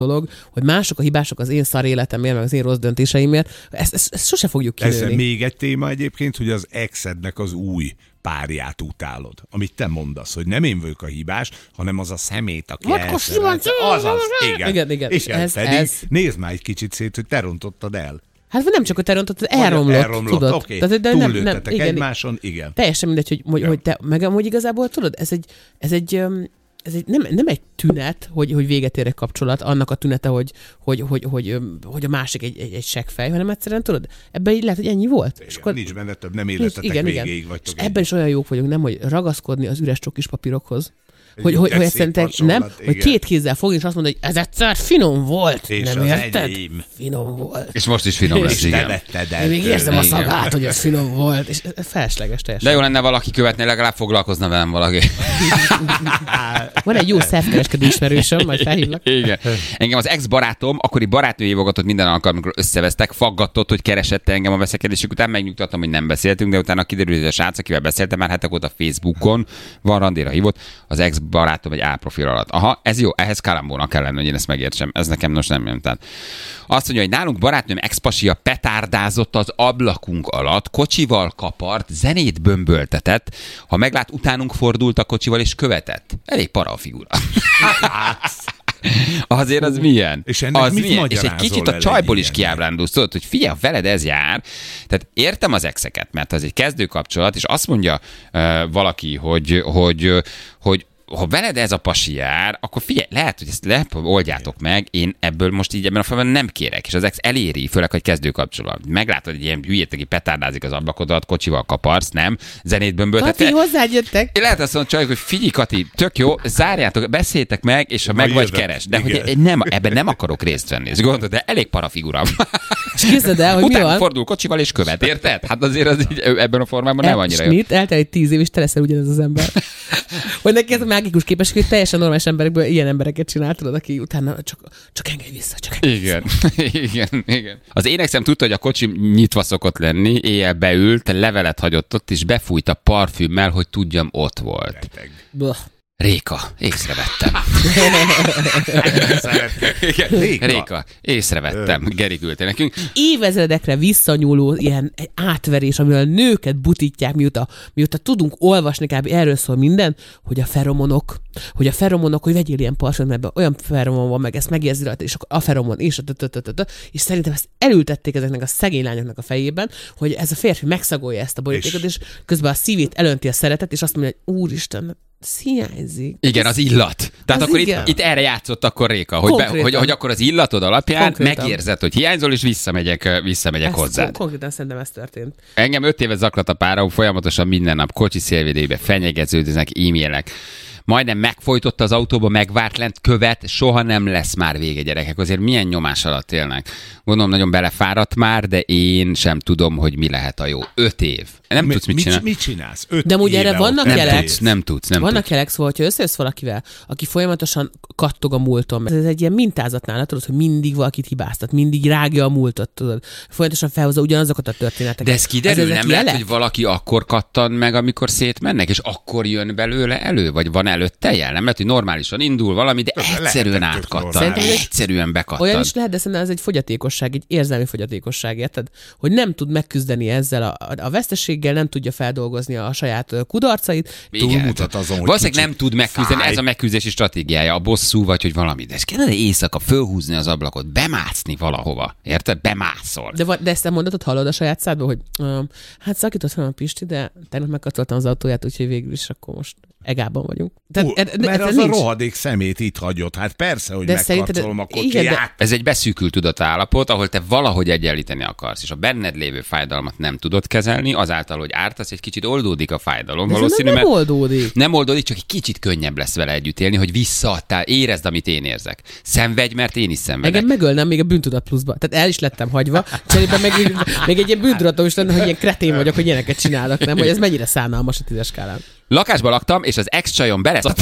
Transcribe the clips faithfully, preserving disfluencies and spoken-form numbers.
dolog, hogy mások a hibások az én szar életemért, meg az én rossz döntéseimért, ezt, ezt, ezt sose fogjuk kilőni. Ez még egy téma egyébként, hogy az exednek az új párját utálod. Amit te mondasz, hogy nem én vagyok a hibás, hanem az a szemét, aki elszerelt. Azaz, igen. Igen, igen. igen ez, pedig ez... nézd már egy kicsit szét, hogy te rontottad el. Hát nem csak, hogy te rontottad, elromlott, elromlott, tudod. Okay. Tehát, de nem, nem, igen, egymáson, igen. Teljesen mindegy, hogy, hogy, ja. hogy te, meg amúgy igazából tudod, ez egy, ez egy, ez egy nem, nem egy tünet, hogy, hogy véget ér egy kapcsolat, annak a tünete, hogy, hogy, hogy, hogy, hogy a másik egy, egy, egy seggfej, hanem egyszerűen tudod, ebben így lehet, hogy ennyi volt. Igen, és akkor, nincs benne több, nem életetek igen, végéig igen. vagytok. És ebben is olyan jók vagyunk, nem, hogy ragaszkodni az üres csokis papírokhoz. Hogy, Jó, hogy, hogy szép nem, igen. hogy két kézzel fogni, és azt mondani, hogy ez egyszer finom volt. És nem az érted? enyém. Finom volt. És most is finom lesz, És igen. te vetted el. Én még érzem a Igen. szagát, hogy ez finom volt. És ez felesleges teljesen. De jó lenne valaki követni, legalább foglalkozna velem valaki. Van egy jó szervkereskedő ismerősöm, majd felhívlak. Igen. Engem az ex-barátom, akkori barátnő hívogatott minden alkalommal, amikor összevesztek, faggatott, hogy keresette engem a veszekedésük után, megnyugtattam, hogy nem beszéltünk, de utána kiderült, hogy a srác, akivel beszéltem már hetek óta Facebookon, van randéra hívott, az ex-barátom egy álprofil alatt. Aha, ez jó, ehhez kalambónak kellene, hogy én ezt megértsem. Ez nekem most nem jön. Tehát azt mondja, hogy nálunk barátnőm ex-pasia petárdázott az ablakunk alatt, kocsival kapart, zenét bömböltetett, ha meglát, utánunk fordult a kocsival és követett. Elég para a figura. Azért az milyen? És ennek az mit milyen? És egy magyarázol kicsit a el csajból egy is ilyennek? kiábrándulsz, tudod, hogy figyelj, veled ez jár. Tehát értem az exeket, mert az egy kezdőkapcsolat, és azt mondja uh, valaki, hogy, hogy, hogy ha veled ez a pasi jár, akkor figyelj, lehet, hogy ezt lehet, oldjátok meg, én ebből most így ebben a falban nem kérek, és az ex eléri, főleg, hogy kezdőkapcsolat. Meglátod, hogy ilyen hülyét, aki petárdázik az ablakodat, kocsival kaparsz, nem? Zenét bömböltet. Kati, hozzád jöttek. Lehet azt mondani, csajok, hogy figyelj, Kati, tök jó, zárjátok, beszéltek meg, és ha meg vagy, jövök. keres. De Igen. hogy nem, ebben nem akarok részt venni. Ez gondolod, de elég parafigura. És képzeld el, hogy mi Utána van? fordul kocsival és követ, érted? Hát azért az így, ebben a formában nem annyira jó. Mit? Eltelik tíz év, és te leszel ugyanez az ember. Hogy neki ez a mágikus képesség, hogy teljesen normális emberekből ilyen embereket csinál, tudod, aki utána csak, csak engedj vissza, csak engedj Igen, igen, igen. Az énekszem tudta, hogy a kocsi nyitva szokott lenni, éjjel beült, levelet hagyott ott, és befújt a parfümmel, hogy tudjam, ott volt. vissza. Réka, észrevettem. Igen, Réka. Réka, észrevettem. Geri küldte nekünk. Évezredekre visszanyúló ilyen átverés, amivel a nőket butítják, mióta, mióta tudunk olvasni, kb. Erről szól minden, hogy a feromonok, hogy a feromonok, hogy vegyél ilyen parfümöt, mert ebben olyan feromon van, meg ezt megérzi rajta, és a feromon, és a tötötötötö, és szerintem ezt elültették ezeknek a szegény lányoknak a fejében, hogy ez a férfi megszagolja ezt a borítékot, és közben a szívét elönti a szeretet, és azt mondja, hogy úristen, hiányzik. Igen, az illat. Tehát Az akkor igen. itt, itt erre játszott akkor Réka, hogy, be, hogy, hogy akkor az illatod alapján Konkrétan. megérzed, hogy hiányzol, és visszamegyek, visszamegyek Ez hozzád. kon- konkrétan szerintem ez történt. Engem öt éve zaklat a párom, folyamatosan minden nap kocsi szélvédőbe fenyegeződnek, e-mailek. Majdnem megfojtott az autóba, megvárt lent, követ, soha nem lesz már vége, gyerekek. Azért milyen nyomás alatt élnek. Gondolom, nagyon belefáradt már, de én sem tudom, hogy mi lehet a jó. Öt év. Nem Mi, tudsz mit mit, csinálni. mit csinálsz? Öt De amúgy éve erre vannak ott Nem jelek. tudsz, nem tudsz, nem Vannak tudsz. jelek, szóval, hogyha összejössz valakivel, aki folyamatosan kattog a múlton, ez egy ilyen mintázat nála, tudod, hogy mindig valakit hibáztat, mindig rágja a múltat, tudod. Folyamatosan felhozza ugyanazokat a történeteket. De ez kiderül, ezek nem lehet, jelek? hogy valaki akkor kattan meg, amikor szétmennek, és akkor jön belőle elő, vagy van előtte jel? Nem lehet, hogy normálisan indul valami, de Lehet, egyszerűen tök átkattan. Szerintem ez egy- Egyszerűen bekattan. Olyan is lehet, de szerintem ez egy fogyatékosság, egy érzelmi fogyatékosság, érted? Hogy nem tud megküzdeni ezzel a, a veszteséggel, nem tudja feldolgozni a saját ö, kudarcait. Igen. túlmutat azon, hogy Valószínűleg kicsit nem tud megküzdeni, fáj. ez a megküzdési stratégiája, a bosszú vagy, hogy valami. De ez kellene éjszaka fölhúzni az ablakot, bemászni valahova. Érted? Bemászol. De, va- de ezt a mondatot hallod a saját szádból, hogy um, hát szakított fel a Pisti, de tegnap megkatoltam az autóját, úgyhogy végül is akkor most egában vagyunk. Ú, er- de- mert ez az nincs. a rohadék szemét itt hagyott. Hát persze, hogy De szerinted- megkarcolom a igen, kocsiját. de- Ez egy beszűkült tudatállapot, ahol te valahogy egyenlíteni akarsz, és a benned lévő fájdalmat nem tudod kezelni, azáltal, hogy ártasz, egy kicsit oldódik a fájdalom. De Valószínű, nem mert oldódik. nem oldódik, csak egy kicsit könnyebb lesz vele együtt élni, hogy visszaadtál, érezd, amit én érzek. Szenvedj, mert én is szenvedek. Engem megölnem még a bűntudat pluszba. Tehát el is lettem hagyva. Cserébe meg még, még egy ilyen bűntudatom is lenne, hogy ilyen kretén vagyok, hogy ilyeneket csinálnak, nem? Hogy ez mennyire szánalmas a tízes skálán. Lakásban laktam, és az ex-csajom beleszadt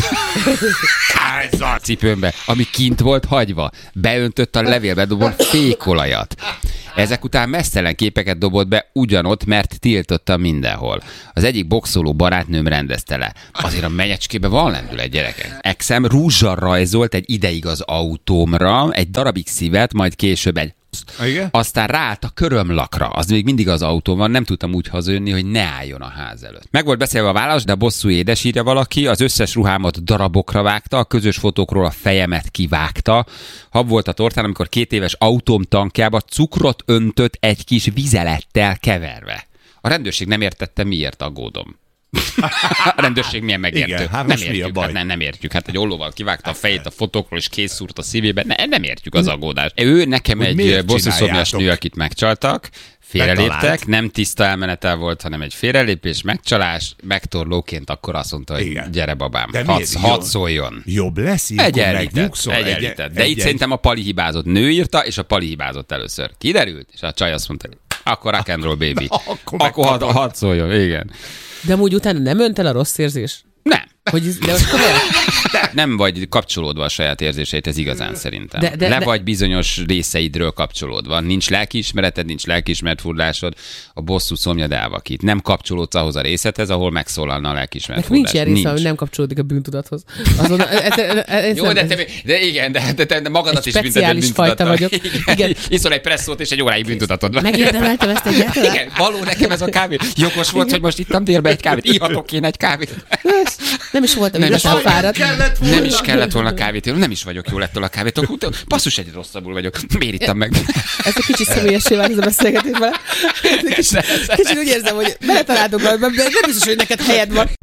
a cipőmbe, ami kint volt hagyva. Beöntött a levélbe dobott fékolajat. Ezek után mesztelen képeket dobott be ugyanott, mert tiltotta mindenhol. Az egyik boxoló barátnőm rendezte le. Azért a menyecskében van lendület, gyerekek. Exem rúzsal rajzolt egy ideig az autómra, egy darabig szívet, majd később egy Igen? Aztán ráállt a körömlakra, az még mindig az autón van, nem tudtam úgy hazajönni, hogy ne álljon a ház előtt. Meg volt beszélve a válasz, de a bosszú édes, írja valaki, az összes ruhámat darabokra vágta, a közös fotókról a fejemet kivágta. Hab volt a tortán, amikor két éves autóm tankjába cukrot öntött egy kis vizelettel keverve. A rendőrség nem értette, miért aggódom. A rendőrség milyen megértő. Igen, hát nem mi értjük, a baj? Hát nem, nem értjük. Hát egy ollóval kivágta a fejét a fotókról, és készszúrt a szívébe. Ne, nem értjük az aggódást. Ő nekem Hogy egy miért bosszúszomjas csináljátok? nő, akit megcsaltak, félreléptek, Betalált. nem tiszta elmenetel volt, hanem egy félrelépés, megcsalás, megtorlóként akkor azt mondta, hogy Igen. gyere babám, De hadd, miért? hadd Jobb- szóljon. Jobb lesz, ilyenkor Egyenlített, megnyugszol. egyenlített. De Egy- itt egy- szerintem a Pali hibázott. Nő írta, és a Pali hibázott először. Kiderült, és a csaj azt mondta, hogy akkor rock and roll baby. Akkor Akkor hadd, megkapod. hadd szóljon, igen. De amúgy utána nem önt el a rossz érzés? Nem. Hogy, de most komolyan? Nem vagy kapcsolódva a saját érzéseit, ez igazán szerintem. De- de- Le de- vagy bizonyos részeidről kapcsolódva. Nincs lelkiismereted, nincs lelkiismeretfurdalásod, a bosszú szomjad elvakít. Nem kapcsolódsz ahhoz a részlethez, ahol megszólalna a lelkiismeretfurdalás. Nekem nincs ilyen része, hogy nem kapcsolódik a bűntudathoz. Azon, ez, ez, ez Jó, nem- de, te, de igen, de, de, de magadat Egy is bünteted speciális bűntudattal. fajta vagyok. Igen. Iszol egy presszót, és egy óráig bűntudatod van. Megérdemeltem ezt egyáltalán? Igen, való nekem ez a kávé. Jogos volt, hogy most ittam délbe egy kávét. Ihatok én egy kávét. Nem is voltam Nem is igazán fáradt. Nem is kellett volna kávét írni, nem is vagyok jól ettől a kávétól. Hú, te- Basszus, egy rosszabbul vagyok. Miért ittam meg? Ez egy kicsit személyessé vált ez a beszélgetés vele. Kicsit, kicsit úgy érzem, hogy beletaláltunk valamiben, de nem biztos, hogy neked helyed van.